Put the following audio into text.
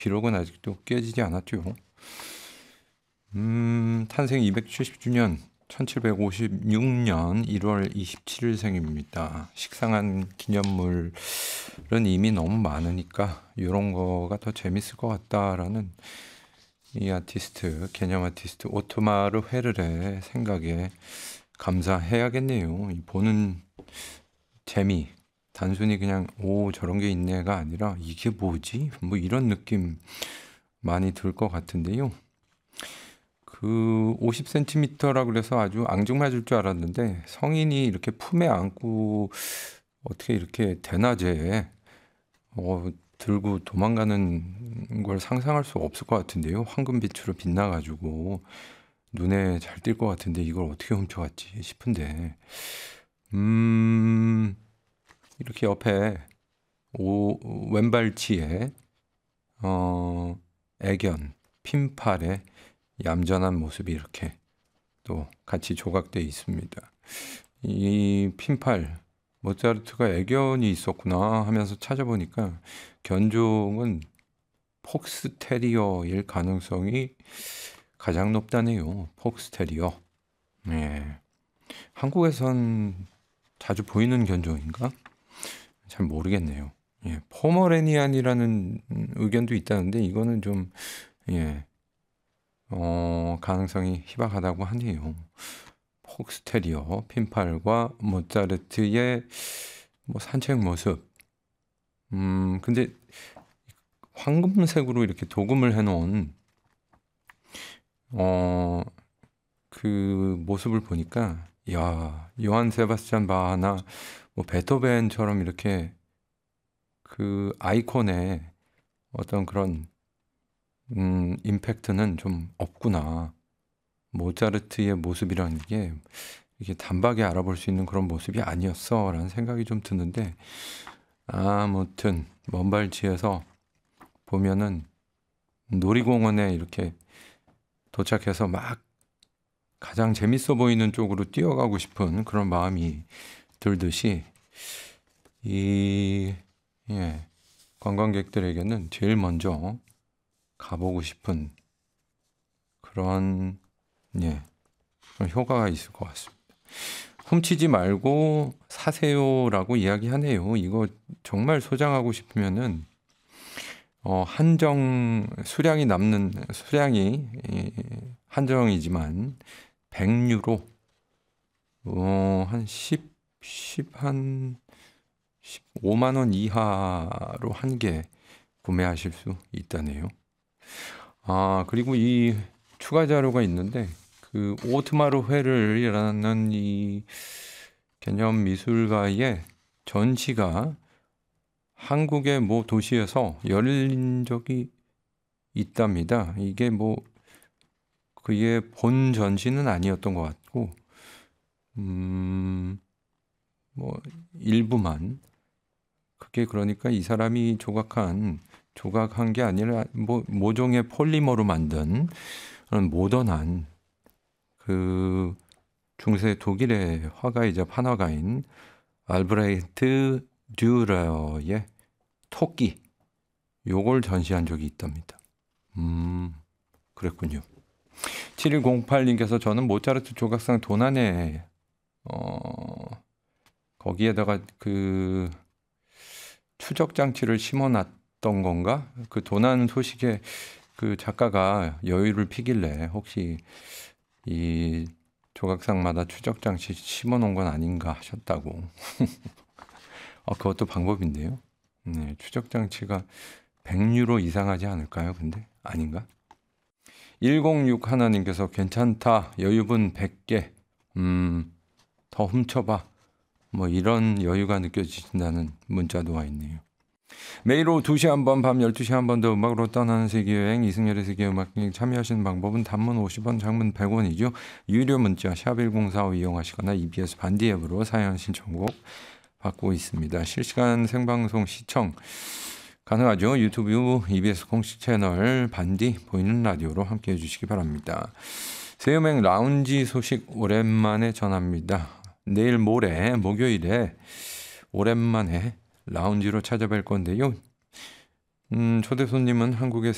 기록은 아직도 깨지지 않았죠. 탄생 270주년 1756년 1월 27일생입니다. 식상한 기념물은 이미 너무 많으니까 이런 거가 더 재밌을 것 같다라는 이 아티스트, 개념 아티스트 오토마르 헤르의 생각에 감사해야겠네요. 이 보는 재미, 단순히 그냥 오 저런 게 있네가 아니라 이게 뭐지? 뭐 이런 느낌 많이 들 것 같은데요. 그 50cm라 그래서 아주 앙증맞을 줄 알았는데 성인이 이렇게 품에 안고 어떻게 이렇게 대낮에 들고 도망가는 걸 상상할 수 없을 것 같은데요. 황금빛으로 빛나가지고 눈에 잘 띌 것 같은데 이걸 어떻게 훔쳐갔지 싶은데 이렇게 옆에 왼발치에 애견 핀팔의 얌전한 모습이 이렇게 또 같이 조각되어 있습니다. 이 핀팔 모차르트가 애견이 있었구나 하면서 찾아보니까 견종은 폭스테리어일 가능성이 가장 높다네요. 폭스테리어. 네. 한국에선 자주 보이는 견종인가? 잘 모르겠네요. 예, 포머레니안이라는 의견도 있다는데 이거는 좀 예, 가능성이 희박하다고 하네요. 폭스테리어, 핀팔과 모차르트의 뭐 산책 모습. 근데 황금색으로 이렇게 도금을 해놓은 그 모습을 보니까 야, 요한 세바스찬 바하나 뭐 베토벤처럼 이렇게 그 아이콘의 어떤 그런 임팩트는 좀 없구나. 모차르트의 모습이라는 게 이게 단박에 알아볼 수 있는 그런 모습이 아니었어라는 생각이 좀 드는데 아무튼 먼발치에서 보면은 놀이공원에 이렇게 도착해서 막 가장 재밌어 보이는 쪽으로 뛰어가고 싶은 그런 마음이 들듯이 이 관광객들에게는 제일 먼저 가보고 싶은 그런 그런 효과가 있을 것 같습니다. 훔치지 말고 사세요라고 이야기하네요. 이거 정말 소장하고 싶으면은 수량이 한정이지만 100유로 한 15만 원 이하로 한 개 구매하실 수 있다네요. 그리고 이 추가 자료가 있는데 그 오트마르 헤르이라는 이 개념 미술가의 전시가 한국의 모 도시에서 열린 적이 있답니다. 이게 뭐 그의 본 전시는 아니었던 것 같고 뭐 일부만 그게 그러니까 이 사람이 조각한 게 아니라 뭐 모종의 폴리머로 만든 그런 모던한 그 중세 독일의 화가이자 판화가인 알브레히트 듀러의 토끼 요걸 전시한 적이 있답니다. 그랬군요. 7108님께서 저는 모차르트 조각상 도난에 거기에다가 그 추적 장치를 심어놨던 건가? 그 도난 소식에 그 작가가 여유를 피길래 혹시 이 조각상마다 추적 장치 심어놓은 건 아닌가 하셨다고. 그것도 방법인데요. 네, 추적 장치가 100유로 이상하지 않을까요? 근데 아닌가? 106 하나님께서 괜찮다. 여유분 100개. 더 훔쳐봐. 뭐 이런 여유가 느껴지신다는 문자도 와 있네요. 매일 오후 2시 한 번, 밤 12시 한 번 더 음악으로 떠나는 세계여행 이승열의 세계음악여행 참여하시는 방법은 단문 50원, 장문 100원이죠. 유료 문자 샵 1045 이용하시거나 EBS 반디 앱으로 사연 신청곡 받고 있습니다. 실시간 생방송 시청 가능하죠. 유튜브 EBS 공식 채널 반디 보이는 라디오로 함께해 주시기 바랍니다. 새음행 라운지 소식 오랜만에 전합니다. 내일 모레 목요일에 오랜만에 라운지로 찾아뵐 건데요. 초대 손님은 한국의